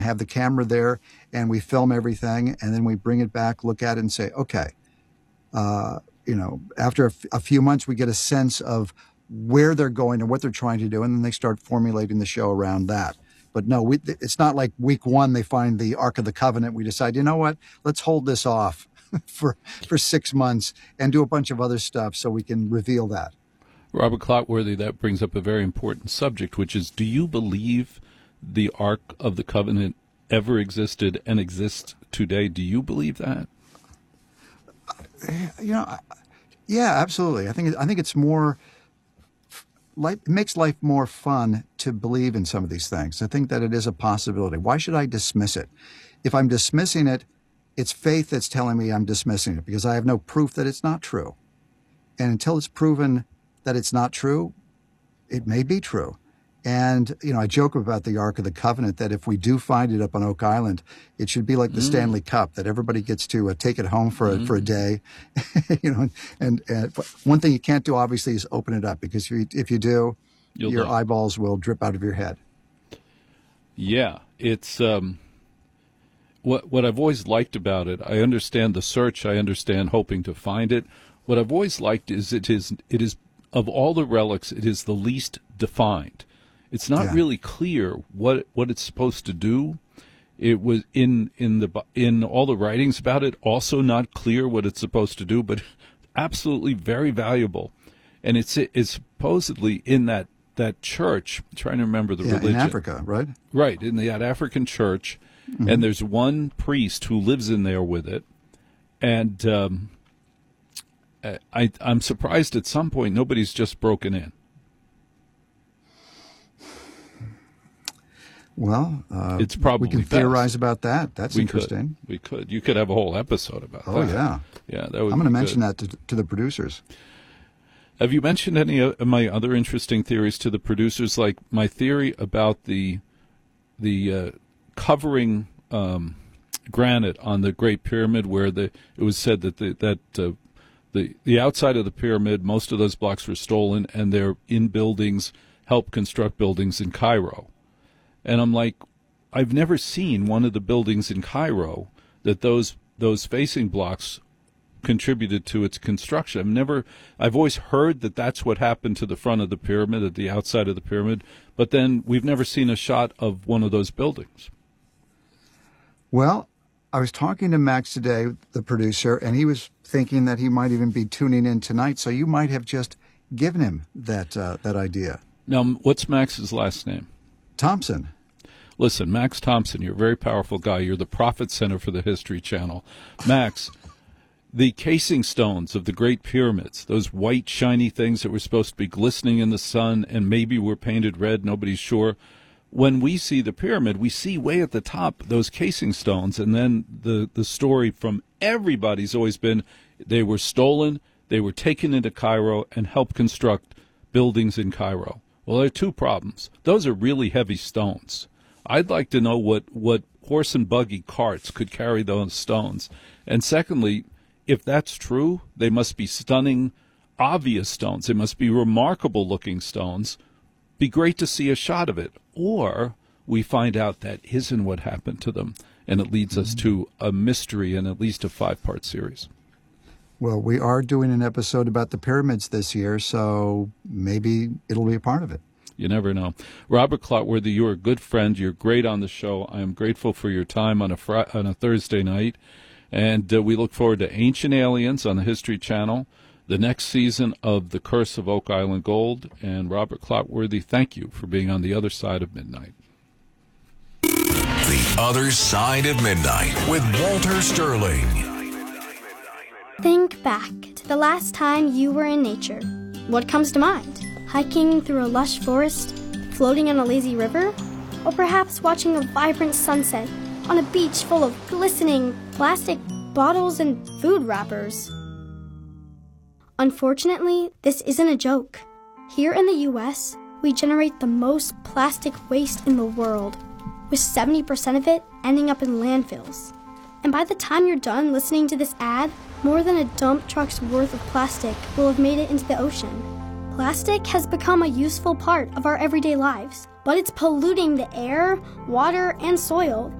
have the camera there, and we film everything, and then we bring it back, look at it, and say, okay, after a few months, we get a sense of where they're going and what they're trying to do, and then they start formulating the show around that. But no, it's not like week one they find the Ark of the Covenant. We decide, you know what, let's hold this off for 6 months and do a bunch of other stuff so we can reveal that. Robert Clotworthy, that brings up a very important subject, which is, do you believe the Ark of the Covenant ever existed and exists today? Do you believe that? Yeah, absolutely. I think it's more. It makes life more fun to believe in some of these things. I think that it is a possibility. Why should I dismiss it? If I'm dismissing it, it's faith that's telling me I'm dismissing it because I have no proof that it's not true. And until it's proven that it's not true, it may be true. And, I joke about the Ark of the Covenant that if we do find it up on Oak Island, it should be like the Stanley Cup, that everybody gets to take it home for a day. And one thing you can't do, obviously, is open it up, because if you do, your eyeballs will drip out of your head. Yeah, it's what I've always liked about it. I understand the search. I understand hoping to find it. What I've always liked is it is of all the relics, it is the least defined. It's not really clear what it's supposed to do. It was in all the writings about it, also not clear what it's supposed to do, but absolutely very valuable. And it's supposedly in that church. I'm trying to remember the religion. In Africa, right? Right, in that African church. Mm-hmm. And there's one priest who lives in there with it. And I'm surprised at some point nobody's just broken in. Well, it's probably we can theorize about that. That's interesting. We could. You could have a whole episode about that. Oh, yeah. Yeah, that would. I'm going to mention that to the producers. Have you mentioned any of my other interesting theories to the producers? Like my theory about the covering granite on the Great Pyramid, where it was said that the outside of the pyramid, most of those blocks were stolen, and they're in buildings, help construct buildings in Cairo. And I'm like, I've never seen one of the buildings in Cairo that those facing blocks contributed to its construction. I've always heard that that's what happened to the front of the pyramid, at the outside of the pyramid, but then we've never seen a shot of one of those buildings. Well, I was talking to Max today, the producer, and he was thinking that he might even be tuning in tonight, so you might have just given him that idea. Now, what's Max's last name? Thompson. Listen, Max Thompson, you're a very powerful guy. You're the Prophet Center for the History Channel. Max, the casing stones of the Great Pyramids, those white, shiny things that were supposed to be glistening in the sun and maybe were painted red, nobody's sure. When we see the pyramid, we see way at the top those casing stones, and then the story from everybody's always been they were stolen, they were taken into Cairo, and helped construct buildings in Cairo. Well, there are two problems. Those are really heavy stones. I'd like to know what horse and buggy carts could carry those stones. And secondly, if that's true, they must be stunning, obvious stones. They must be remarkable-looking stones. Be great to see a shot of it. Or we find out that isn't what happened to them, and it leads us to a mystery in at least a 5-part series. Well, we are doing an episode about the pyramids this year, so maybe it'll be a part of it. You never know. Robert Clotworthy, you're a good friend. You're great on the show. I am grateful for your time on a Thursday night. And we look forward to Ancient Aliens on the History Channel, the next season of The Curse of Oak Island Gold. And Robert Clotworthy, thank you for being on the other side of midnight. The Other Side of Midnight with Walter Sterling. Think back to the last time you were in nature. What comes to mind? Hiking through a lush forest, floating on a lazy river, or perhaps watching a vibrant sunset on a beach full of glistening plastic bottles and food wrappers. Unfortunately, this isn't a joke. Here in the U.S., we generate the most plastic waste in the world, with 70% of it ending up in landfills. And by the time you're done listening to this ad, more than a dump truck's worth of plastic will have made it into the ocean. Plastic has become a useful part of our everyday lives, but it's polluting the air, water, and soil.